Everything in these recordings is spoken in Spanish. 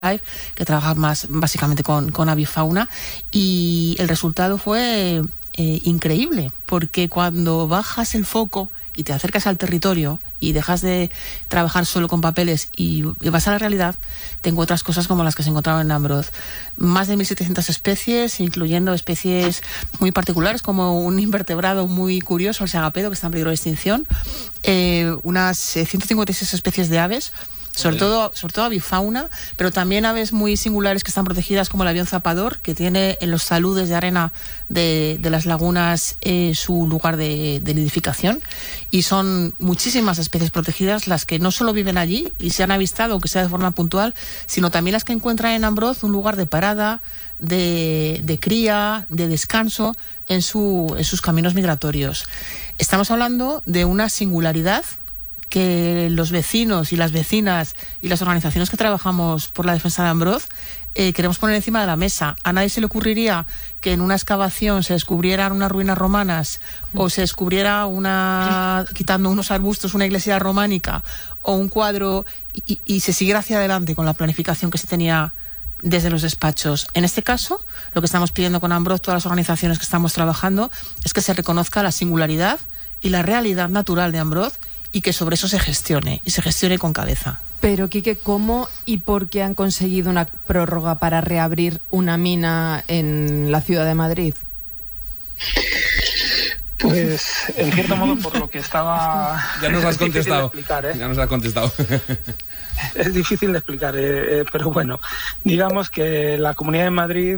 que trabaja más básicamente con avifauna, y el resultado fue increíble, porque cuando bajas el foco y te acercas al territorio y dejas de trabajar solo con papeles y vas a la realidad, te encuentras cosas como las que se encontraban en Ambroz. Más de 1.700 especies, incluyendo especies muy particulares como un invertebrado muy curioso, el sagapedo, que está en peligro de extinción, unas 156 especies de aves, sobre todo avifauna, pero también aves muy singulares que están protegidas, como el avión zapador, que tiene en los taludes de arena de las lagunas su lugar de nidificación, y son muchísimas especies protegidas las que no solo viven allí y se han avistado, aunque sea de forma puntual, sino también las que encuentran en Ambroz un lugar de parada, de cría, de descanso en sus caminos migratorios. Estamos hablando de una singularidad que los vecinos y las vecinas y las organizaciones que trabajamos por la defensa de Ambroz queremos poner encima de la mesa. A nadie se le ocurriría que en una excavación se descubrieran unas ruinas romanas o se descubriera quitando unos arbustos, una iglesia románica o un cuadro y se siguiera hacia adelante con la planificación que se tenía desde los despachos. En este caso, lo que estamos pidiendo con Ambroz, todas las organizaciones que estamos trabajando, es que se reconozca la singularidad y la realidad natural de Ambroz, y que sobre eso se gestione, y se gestione con cabeza. Pero, Quique, ¿cómo y por qué han conseguido una prórroga para reabrir una mina en la ciudad de Madrid? Pues, en cierto modo, por lo que estaba... Ya nos has contestado. Explicar, Ya nos has contestado. Es difícil de explicar, pero bueno, digamos que la Comunidad de Madrid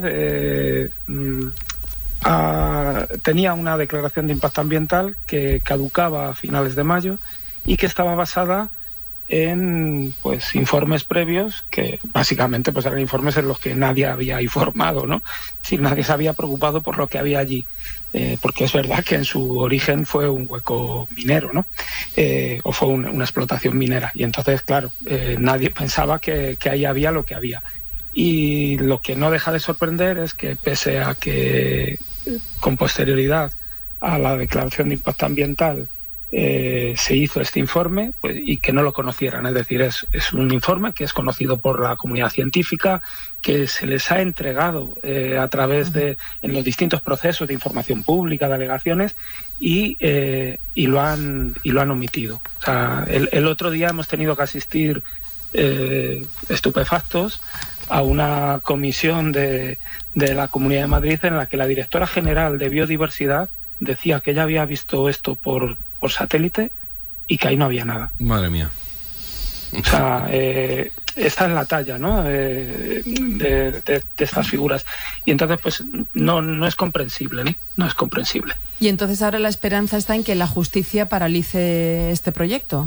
tenía una declaración de impacto ambiental que caducaba a finales de mayo y que estaba basada en informes previos que básicamente eran informes en los que nadie había informado, ¿no? Es decir, nadie se había preocupado por lo que había allí, porque es verdad que en su origen fue un hueco minero, ¿no? O fue una explotación minera, y entonces, claro, nadie pensaba que ahí había lo que había. Y lo que no deja de sorprender es que, pese a que con posterioridad a la declaración de impacto ambiental se hizo este informe, y que no lo conocieran. Es decir, es un informe que es conocido por la comunidad científica, que se les ha entregado a través en los distintos procesos de información pública, de alegaciones, y lo han omitido. O sea, el otro día hemos tenido que asistir estupefactos a una comisión de la Comunidad de Madrid en la que la directora general de Biodiversidad decía que ella había visto esto por satélite y que ahí no había nada. Madre mía. O sea, esta es la talla, ¿no? de estas figuras. Y entonces, no es comprensible, ¿no? No es comprensible. Y entonces ahora la esperanza está en que la justicia paralice este proyecto.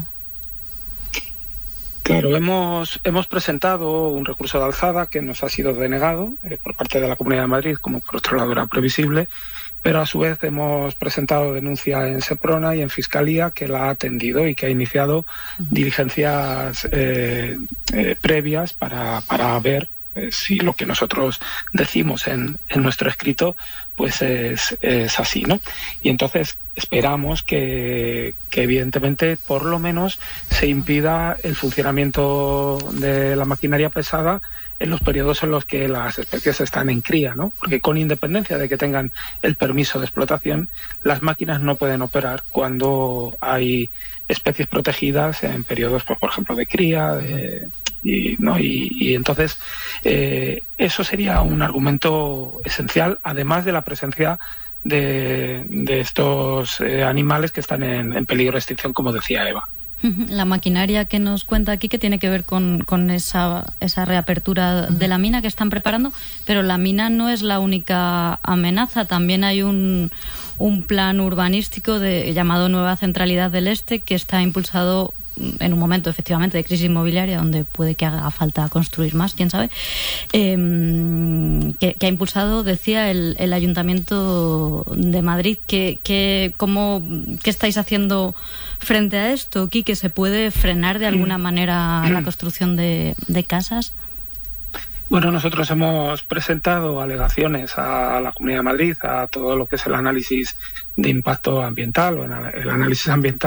Claro, hemos presentado un recurso de alzada que nos ha sido denegado por parte de la Comunidad de Madrid, como por otro lado era previsible, pero a su vez hemos presentado denuncia en Seprona y en Fiscalía, que la ha atendido y que ha iniciado diligencias previas para ver si lo que nosotros decimos en nuestro escrito es así, ¿no? Y entonces esperamos que evidentemente por lo menos se impida el funcionamiento de la maquinaria pesada en los periodos en los que las especies están en cría, ¿no? Porque con independencia de que tengan el permiso de explotación, las máquinas no pueden operar cuando hay especies protegidas en periodos, por ejemplo, de cría, y entonces eso sería un argumento esencial, además de la presencia de estos animales que están en peligro de extinción, como decía Eva. La maquinaria que nos cuenta aquí, que tiene que ver con esa reapertura de la mina que están preparando, pero la mina no es la única amenaza. También hay un plan urbanístico llamado Nueva Centralidad del Este, que está impulsado en un momento efectivamente de crisis inmobiliaria, donde puede que haga falta construir más, quién sabe, que ha impulsado, decía, el Ayuntamiento de Madrid. ¿Qué estáis haciendo frente a esto, Quique? ¿Se puede frenar de alguna manera la construcción de casas? Bueno, nosotros hemos presentado alegaciones a la Comunidad de Madrid, a todo lo que es el análisis de impacto ambiental o el análisis ambiental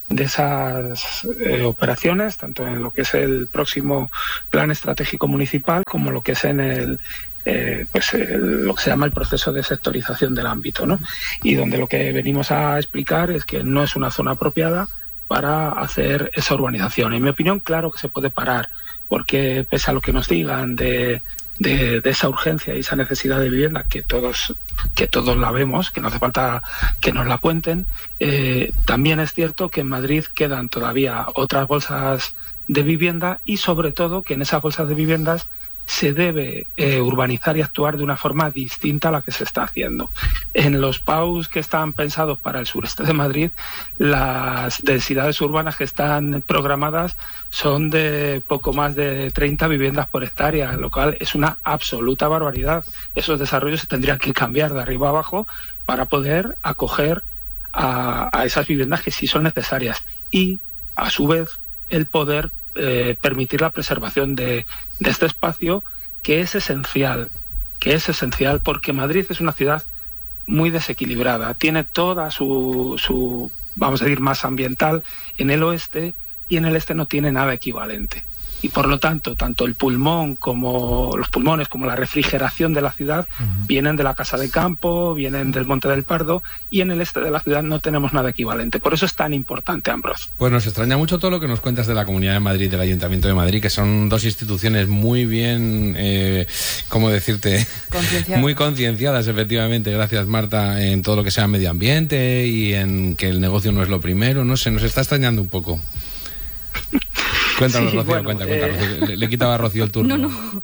esas operaciones, tanto en lo que es el próximo plan estratégico municipal como lo que es en lo que se llama el proceso de sectorización del ámbito, ¿no? Y donde lo que venimos a explicar es que no es una zona apropiada para hacer esa urbanización. En mi opinión, claro que se puede parar, porque pese a lo que nos digan de esa urgencia y esa necesidad de vivienda que todos la vemos, que no hace falta que nos la cuenten, también es cierto que en Madrid quedan todavía otras bolsas de vivienda y sobre todo que en esas bolsas de viviendas se debe urbanizar y actuar de una forma distinta a la que se está haciendo. En los PAUs que están pensados para el sureste de Madrid, las densidades urbanas que están programadas son de poco más de 30 viviendas por hectárea, lo cual es una absoluta barbaridad. Esos desarrollos se tendrían que cambiar de arriba a abajo para poder acoger a esas viviendas que sí son necesarias y, a su vez, el poder permitir la preservación de este espacio que es esencial porque Madrid es una ciudad muy desequilibrada, tiene toda su vamos a decir, masa ambiental en el oeste y en el este no tiene nada equivalente. Y por lo tanto, tanto el pulmón como los pulmones, como la refrigeración de la ciudad, vienen de la Casa de Campo, vienen del Monte del Pardo, y en el este de la ciudad no tenemos nada equivalente. Por eso es tan importante, Ambrós. Pues nos extraña mucho todo lo que nos cuentas de la Comunidad de Madrid, del Ayuntamiento de Madrid, que son dos instituciones muy bien, ¿cómo decirte? Muy concienciadas, efectivamente. Gracias, Marta, en todo lo que sea medio ambiente y en que el negocio no es lo primero. No sé, nos está extrañando un poco. Cuéntanos, sí, Rocío, bueno, cuenta, Rocío. Le quitaba a Rocío el turno. No.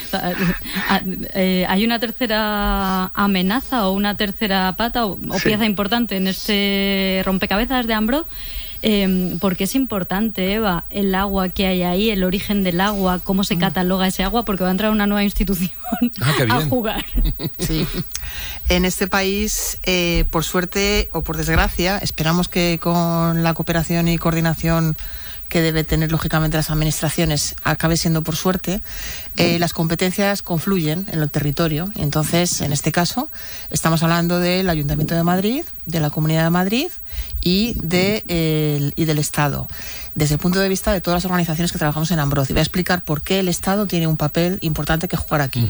¿Hay una tercera amenaza o una tercera pata o pieza importante en este rompecabezas de Ambrós? Porque es importante, Eva, el agua que hay ahí, el origen del agua, cómo se cataloga ese agua, porque va a entrar una nueva institución a jugar. Sí. En este país, por suerte o por desgracia, esperamos que con la cooperación y coordinación que debe tener lógicamente las administraciones acabe siendo por suerte, las competencias confluyen en el territorio. Entonces, en este caso, estamos hablando del Ayuntamiento de Madrid, de la Comunidad de Madrid y del Estado, desde el punto de vista de todas las organizaciones que trabajamos en Ambrós. Y voy a explicar por qué el Estado tiene un papel importante que jugar aquí.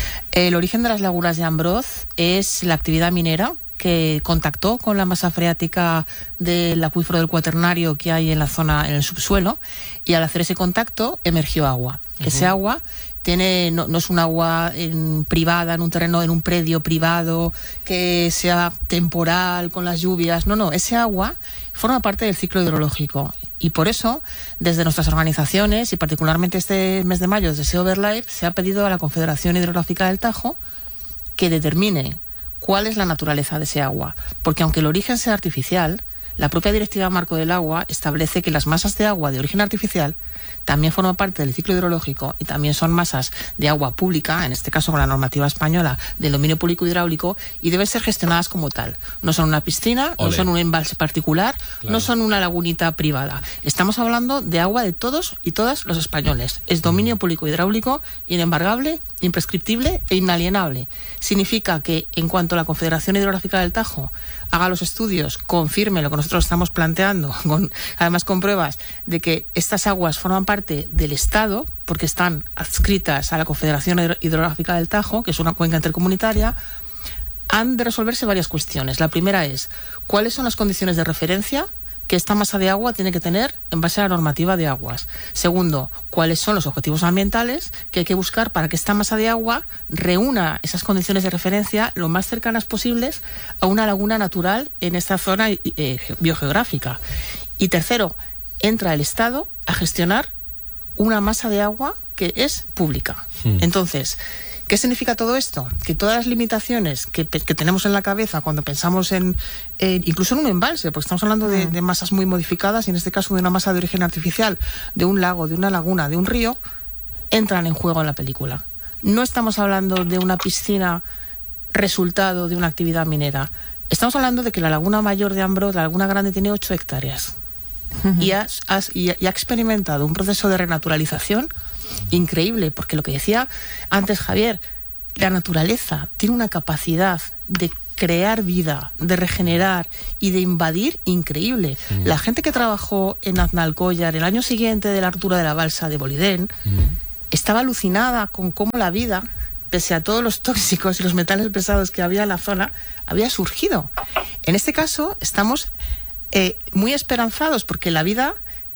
El origen de las lagunas de Ambrós es la actividad minera que contactó con la masa freática del acuífero del Cuaternario que hay en la zona, en el subsuelo, y al hacer ese contacto emergió agua. Ese agua no es un agua privada, en un terreno, en un predio privado, que sea temporal con las lluvias. No, ese agua forma parte del ciclo hidrológico. Y por eso, desde nuestras organizaciones, y particularmente este mes de mayo, desde Sea Over Life, se ha pedido a la Confederación Hidrográfica del Tajo que determine cuál es la naturaleza de ese agua. Porque aunque el origen sea artificial, la propia Directiva Marco del Agua establece que las masas de agua de origen artificial también forman parte del ciclo hidrológico y también son masas de agua pública, en este caso con la normativa española del dominio público hidráulico, y deben ser gestionadas como tal. No son una piscina, no son un embalse particular, no son una lagunita privada. Estamos hablando de agua de todos y todas los españoles. Es dominio público hidráulico, inembargable, imprescriptible e inalienable. Significa que en cuanto la Confederación Hidrográfica del Tajo haga los estudios, confirme lo que nosotros estamos planteando, además con pruebas de que estas aguas forman parte del Estado, porque están adscritas a la Confederación Hidrográfica del Tajo, que es una cuenca intercomunitaria, han de resolverse varias cuestiones. La primera es, ¿cuáles son las condiciones de referencia que esta masa de agua tiene que tener en base a la normativa de aguas? Segundo, ¿cuáles son los objetivos ambientales que hay que buscar para que esta masa de agua reúna esas condiciones de referencia lo más cercanas posibles a una laguna natural en esta zona biogeográfica? Y tercero, entra el Estado a gestionar una masa de agua que es pública. Entonces, ¿qué significa todo esto? Que todas las limitaciones que tenemos en la cabeza cuando pensamos incluso en un embalse, porque estamos hablando de masas muy modificadas, y en este caso de una masa de origen artificial, de un lago, de una laguna, de un río, entran en juego en la película. No estamos hablando de una piscina resultado de una actividad minera. Estamos hablando de que la laguna mayor de Ambrós, la laguna grande, tiene 8 hectáreas. Y ha experimentado un proceso de renaturalización increíble, porque lo que decía antes Javier, la naturaleza tiene una capacidad de crear vida, de regenerar y de invadir, increíble. La gente que trabajó en Aznalcóllar el año siguiente de la ruptura de la balsa de Bolidén estaba alucinada con cómo la vida, pese a todos los tóxicos y los metales pesados que había en la zona, había surgido. En este caso estamos muy esperanzados porque la vida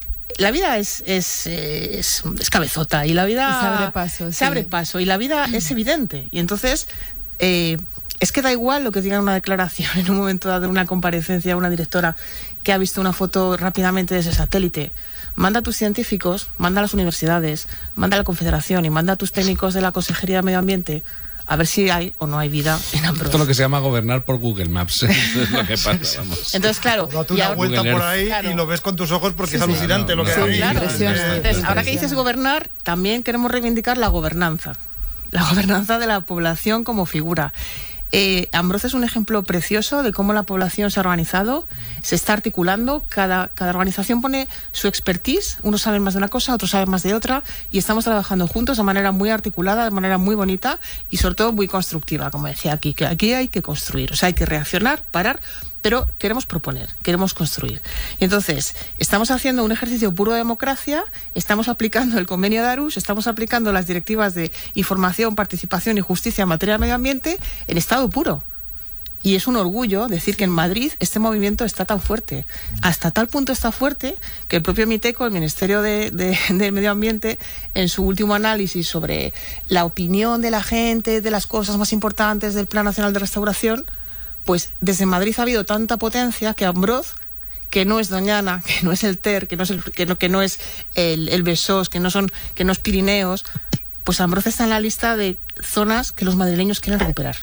es cabezota y la vida se abre paso y la vida es evidente. Y entonces es que da igual lo que diga en una declaración en un momento dado, en una comparecencia, una directora que ha visto una foto rápidamente de ese satélite. Manda a tus científicos, manda a las universidades, manda a la Confederación y manda a tus técnicos de la Consejería de Medio Ambiente a ver si hay o no hay vida en Ambrós. Esto es lo que se llama gobernar por Google Maps. Eso es lo que pasa, vamos. Entonces, claro... Date una vuelta por ahí y lo ves con tus ojos porque es alucinante lo que hay. Claro. Entonces, ahora que dices gobernar, también queremos reivindicar la gobernanza. La gobernanza de la población como figura. Ambrós es un ejemplo precioso de cómo la población se ha organizado, se está articulando, cada organización pone su expertise, unos saben más de una cosa, otros saben más de otra, y estamos trabajando juntos de manera muy articulada, de manera muy bonita y sobre todo muy constructiva, como decía aquí, que aquí hay que construir, o sea, hay que reaccionar, parar, pero queremos proponer, queremos construir. Y entonces, estamos haciendo un ejercicio puro de democracia, estamos aplicando el convenio de Aarhus, estamos aplicando las directivas de información, participación y justicia en materia de medio ambiente en estado puro. Y es un orgullo decir que en Madrid este movimiento está tan fuerte. Hasta tal punto está fuerte que el propio MITECO, el Ministerio de Medio Ambiente, en su último análisis sobre la opinión de la gente, de las cosas más importantes del Plan Nacional de Restauración, pues desde Madrid ha habido tanta potencia que Ambrós, que no es Doñana, que no es el Ter, que no es el Besós, que no es Pirineos, pues Ambrós está en la lista de zonas que los madrileños quieren recuperar.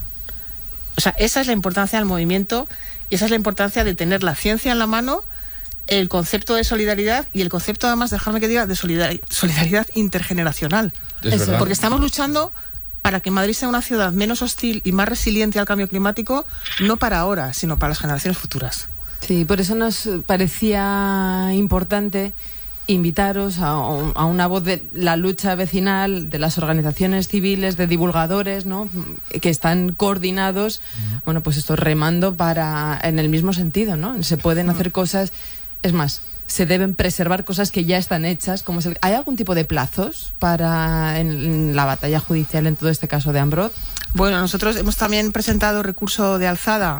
O sea, esa es la importancia del movimiento y esa es la importancia de tener la ciencia en la mano, el concepto de solidaridad y el concepto, además, dejarme que diga, de solidaridad intergeneracional. Porque estamos luchando para que Madrid sea una ciudad menos hostil y más resiliente al cambio climático, no para ahora, sino para las generaciones futuras. Sí, por eso nos parecía importante invitaros a una voz de la lucha vecinal, de las organizaciones civiles, de divulgadores, ¿no?, que están coordinados, bueno, pues esto remando en el mismo sentido, ¿no? Se pueden hacer cosas, es más, se deben preservar cosas que ya están hechas. ¿Hay algún tipo de plazos en la batalla judicial en todo este caso de Ambrós? Bueno, nosotros hemos también presentado recurso de alzada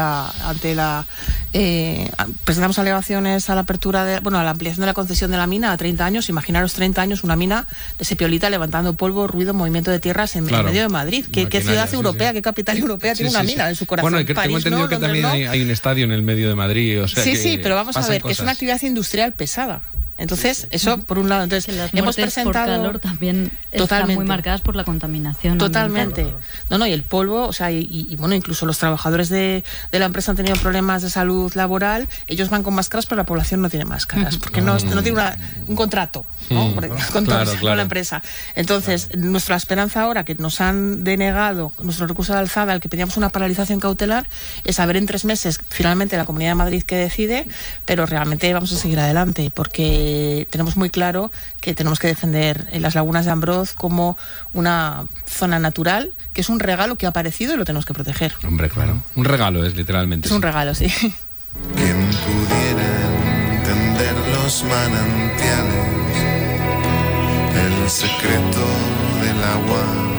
presentamos alegaciones a la apertura a la ampliación de la concesión de la mina a 30 años. Imaginaros 30 años, una mina de sepiolita levantando polvo, ruido, movimiento de tierras en medio de Madrid. ¿Qué ciudad europea, qué capital europea tiene una mina en su corazón? Bueno, tengo entendido que también hay un estadio en el medio de Madrid. O sea, sí, pero vamos a ver, que es una actividad industrial pesada. Entonces, eso por un lado. Entonces, las hemos presentado por calor también están muy marcadas por la contaminación. Totalmente. Ambiental. Y el polvo, o sea, bueno, incluso los trabajadores de la empresa han tenido problemas de salud laboral. Ellos van con máscaras, pero la población no tiene máscaras, porque no tiene un contrato, ¿no? Con la empresa. Entonces, nuestra esperanza ahora, que nos han denegado nuestro recurso de alzada, al que pedíamos una paralización cautelar, es saber en 3 meses finalmente la Comunidad de Madrid que decide, pero realmente vamos a seguir adelante, porque tenemos muy claro que tenemos que defender las lagunas de Ambrós como una zona natural, que es un regalo que ha aparecido y lo tenemos que proteger. Hombre, claro. Un regalo es, literalmente. Es un regalo, sí. Quien pudiera entender los manantiales, el secreto del agua